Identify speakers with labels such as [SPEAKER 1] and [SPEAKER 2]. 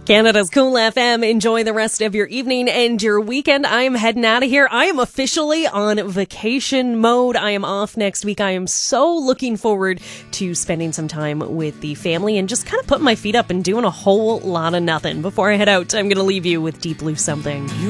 [SPEAKER 1] Canada's Cool FM. Enjoy the rest of your evening and your weekend. I am heading out of here. I am officially on vacation mode. I am off next week. I am so looking forward to spending some time with the family and just kind of putting my feet up and doing a whole lot of nothing. Before I head out, I'm going to leave you with Deep Blue Something.